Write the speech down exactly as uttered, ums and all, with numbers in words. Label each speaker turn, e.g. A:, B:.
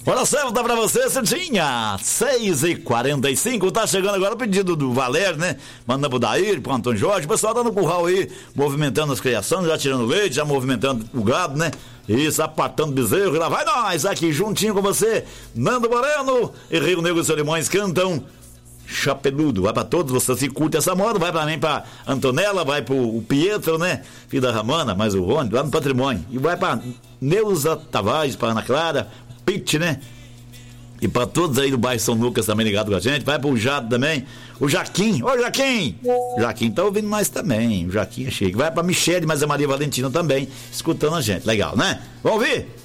A: Hora certa pra você, Cidinha. seis e quarenta e cinco, tá chegando agora o pedido do Valério, né? Mandando pro Daír, pro Antônio Jorge. O pessoal tá no curral aí, movimentando as criações, já tirando leite, já movimentando o gado, né? Isso, apartando bezerro. E lá vai nós, aqui juntinho com você, Nando Moreno e Rio Negro e Solimões cantam Chapeludo. Vai pra todos vocês que curtem essa moda. Vai pra mim, pra Antonella, vai pro o Pietro, né? Filho da Ramana, mais o Rony, lá no Patrimônio. E vai pra Neuza Tavares, pra Ana Clara, Pete, né? E pra todos aí do bairro São Lucas também ligado com a gente. Vai pro Jado também. O Jaquim. Ô, Jaquim! O Jaquim tá ouvindo nós também. O Jaquim é chique. Vai pra Michele, mas a Maria Valentina também, escutando a gente. Legal, né? Vamos ouvir?